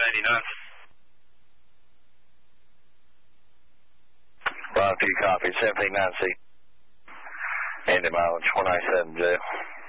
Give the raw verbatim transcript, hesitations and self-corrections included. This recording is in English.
ninety-nine. Roger, copy, seventeen nine C. Andy mileage, one nine seven J.